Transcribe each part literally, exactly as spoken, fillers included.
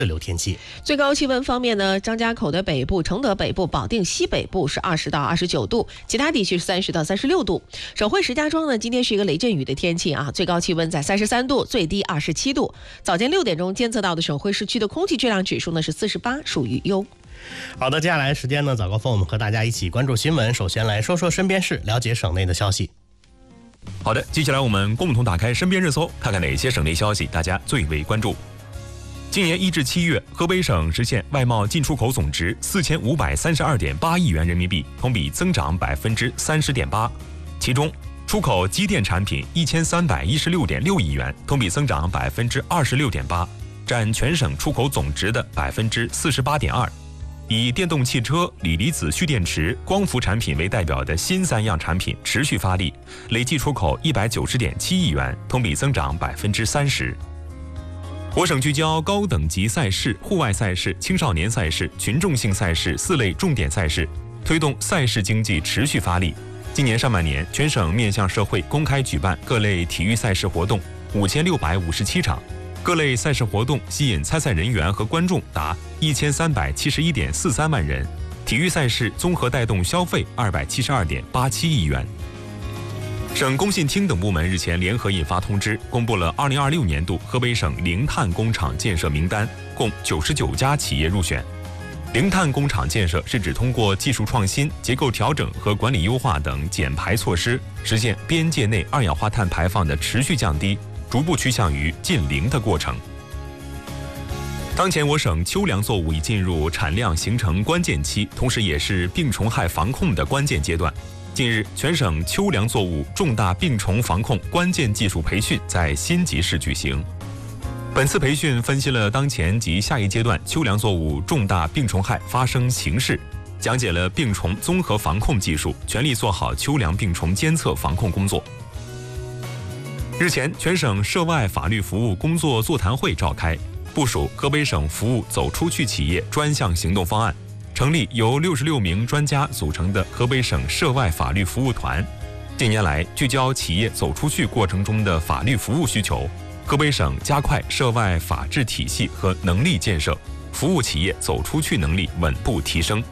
日流天气。 最高气温方面呢，张家口的北部、承德北部、保定西北部是二十到二十九度，其他地区是三十到三十六度。省会石家庄呢，今天是一个雷阵雨的天气啊，最高气温在三十三度，最低二十七度。早间六点钟监测到的省会市区的空气质量指数呢是四十八，属于优。 好的，接下来时间呢，早高峰我们和大家一起关注新闻。首先来说说身边事，了解省内的消息。 好的，接下来我们共同打开身边热搜，看看哪些省内消息大家最为关注。今年一至七月，河北省实现外贸进出口总值四千五百三十二点八亿元人民币，同比增长百分之三十点八。其中，出口机电产品一千三百一十六点六亿元，同比增长百分之二十六点八，占全省出口总值的百分之四十八点二。以电动汽车、锂离子蓄电池、光伏产品为代表的新三样产品持续发力，累计出口一百九十点七亿元，同比增长百分之三十。我省聚焦高等级赛事、户外赛事、青少年赛事、群众性赛事四类重点赛事，推动赛事经济持续发力。今年上半年，全省面向社会公开举办各类体育赛事活动五千六百五十七场，各类赛事活动吸引参赛人员和观众达一千三百七十一点四三万人，体育赛事综合带动消费二百七十二点八七亿元。省工信厅等部门日前联合印发通知，公布了二零二六年度河北省零碳工厂建设名单，共九十九家企业入选。零碳工厂建设是指通过技术创新、结构调整和管理优化等减排措施，实现边界内二氧化碳排放的持续降低，逐步趋向于近零的过程。当前我省秋粮作物已进入产量形成关键期，同时也是病虫害防控的关键阶段。近日，全省秋粮作物重大病虫防控关键技术培训在新集市举行。本次培训分析了当前及下一阶段秋粮作物重大病虫害发生形势，讲解了病虫综合防控技术，全力做好秋粮病虫监测防控工作。日前，全省涉外法律服务工作座谈会召开，部署河北省服务走出去企业专项行动方案，成立由六十六名专家组成的河北省涉外法律服务团。近年来，聚焦企业走出去过程中的法律服务需求，河北省加快涉外法治体系和能力建设，服务企业走出去能力稳步提升。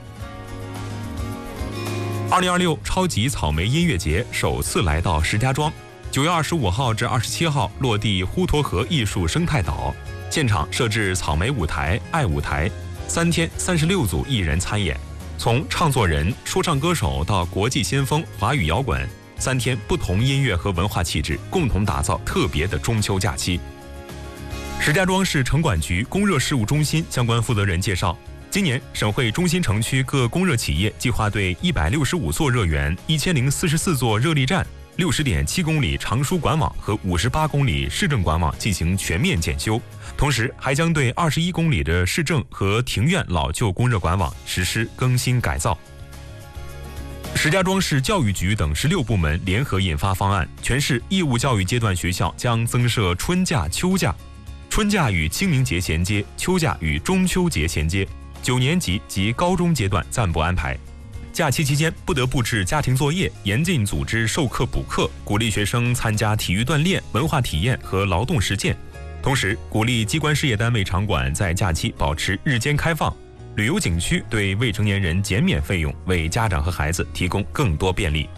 二零二六超级草莓音乐节首次来到石家庄，九月二十五号至二十七号落地滹沱河艺术生态岛，现场设置草莓舞台、爱舞台，三天三十六组艺人参演，从唱作人、说唱歌手到国际先锋、华语摇滚，三天不同音乐和文化气质，共同打造特别的中秋假期。石家庄市城管局供热事务中心相关负责人介绍，今年省会中心城区各供热企业计划对一百六十五座热源、一千零四十四座热力站、六十点七公里长输管网和五十八公里市政管网进行全面检修，同时还将对二十一公里的市政和庭院老旧供热管网实施更新改造。石家庄市教育局等十六部门联合印发方案，全市义务教育阶段学校将增设春假、秋假，春假与清明节衔接，秋假与中秋节衔接，九年级及高中阶段暂不安排。假期期间不得布置家庭作业，严禁组织授课补课，鼓励学生参加体育锻炼、文化体验和劳动实践。同时，鼓励机关事业单位场馆在假期保持日间开放，旅游景区对未成年人减免费用，为家长和孩子提供更多便利。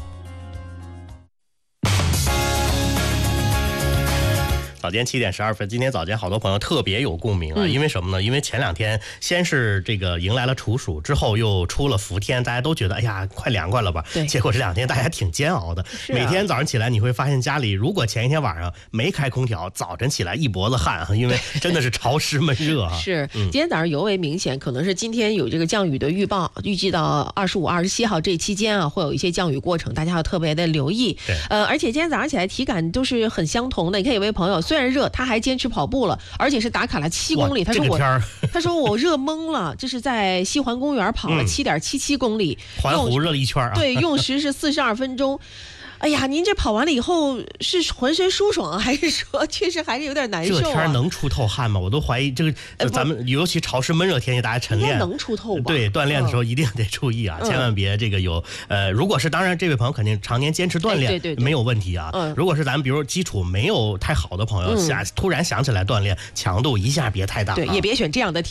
早间七点十二分，今天早间好多朋友特别有共鸣啊、嗯！因为什么呢？因为前两天先是这个迎来了处暑，之后又出了伏天，大家都觉得哎呀快凉快了吧？ 对。 结果这两天大家挺煎熬的、啊，每天早上起来你会发现家里如果前一天晚上没开空调，早晨起来一脖子汗啊，因为真的是潮湿闷热啊。 是，今天早上尤为明显，可能是今天有这个降雨的预报，预计到二十五、二十七号这期间啊，会有一些降雨过程，大家要特别的留意。 对。 呃，而且今天早上起来体感都是很相同的。你看有位朋友虽然热，他还坚持跑步了，而且是打卡了七公里。他说我，他说我热懵了，这是在西环公园跑了七点七七公里， 环湖热了一圈啊。 对，用时是四十二分钟。 哎呀，您这跑完了以后是浑身舒爽，还是说确实还是有点难受、啊？ 这天能出透汗吗？我都怀疑这个，呃、咱们尤其潮湿闷热天气，大家晨练能出透吧？ 对，锻炼的时候一定得注意啊，嗯、千万别这个有呃，如果是当然，这位朋友肯定常年坚持锻炼， 哎、对对对没有问题啊。 嗯、 如果是咱们比如基础没有太好的朋友，想、嗯、突然想起来锻炼，强度一下别太大、啊， 对，也别选这样的。